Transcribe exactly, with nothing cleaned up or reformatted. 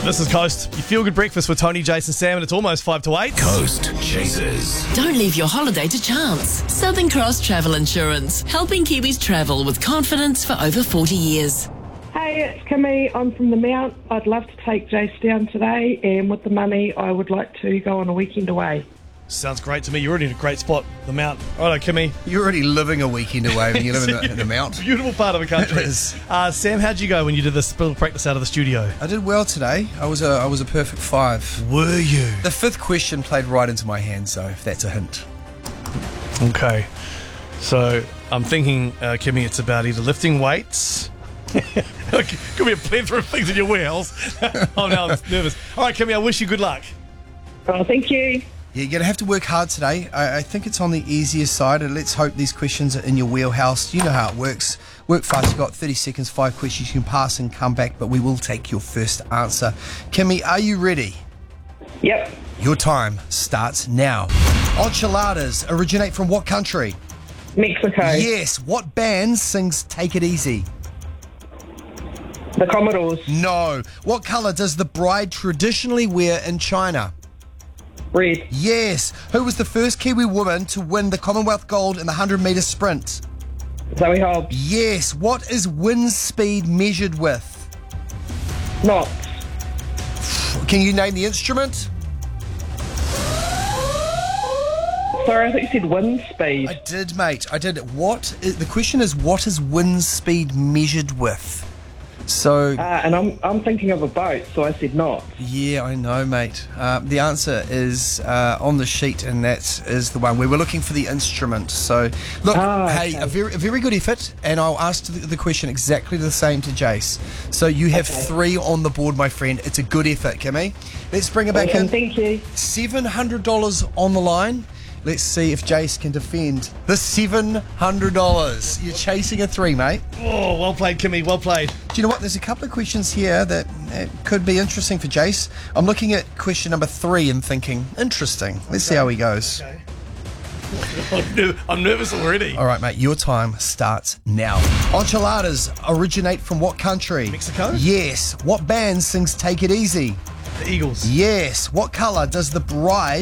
This is Coast. You feel good breakfast with Tony, Jason, Sam, and it's almost five to eight. Coast Chasers. Don't leave your holiday to chance. Southern Cross Travel Insurance, helping Kiwis travel with confidence for over forty years. Hey, it's Kimmy. I'm from the Mount. I'd love to take Jace down today, and with the money, I would like to go on a weekend away. Sounds great to me. You're already in a great spot, the Mount. Righto, Kimmy. You're already living a weekend away when you live in the, in the Mount. Beautiful part of the country. It is. Uh, Sam, how'd you go when you did this little practice out of the studio? I did well today. I was a I was a perfect five. Were you? The fifth question played right into my hands, though, if that's a hint. Okay. So I'm thinking, uh, Kimmy, it's about either lifting weights. Could be a plethora of things in your warehouse. Oh, now I'm nervous. All right, Kimmy, I wish you good luck. Oh, thank you. Yeah, you're going to have to work hard today. I, I think it's on the easier side, and let's hope these questions are in your wheelhouse. You know how it works. Work fast. You've got thirty seconds, five questions. You can pass and come back, but we will take your first answer. Kimmy, are you ready? Yep. Your time starts now. Enchiladas originate from what country? Mexico. Yes. What band sings Take It Easy? The Commodores. No. What colour does the bride traditionally wear in China? Red. Yes. Who was the first Kiwi woman to win the Commonwealth Gold in the one hundred metre sprint? Zoe Hobbs. Yes. What is wind speed measured with? Knots. Can you name the instrument? Sorry, I thought you said wind speed. I did, mate. I did. What? Is, the question is, what is wind speed measured with? So, Uh, and I'm I'm thinking of a boat, so I said knots. yeah, I know, mate. Uh, the answer is uh, on the sheet, and that is the one. We were looking for the instrument. So, look, Ah, hey, okay. a very, a very good effort, and I'll ask the, the question exactly the same to Jace. So you have Okay. three on the board, my friend. It's a good effort, Kimmy. Let's bring it back Awesome, in. thank you. seven hundred dollars on the line. Let's see if Jace can defend the seven hundred dollars. You're chasing a three, mate. Oh, well played, Kimmy. Well played. Do you know what? There's a couple of questions here that uh, could be interesting for Jace. I'm looking at question number three and thinking, interesting. Let's see how he goes. Okay. I'm, ner- I'm nervous already. All right, mate, your time starts now. Enchiladas originate from what country? Mexico? Yes. What band sings Take It Easy? The Eagles. Yes. What colour does the bride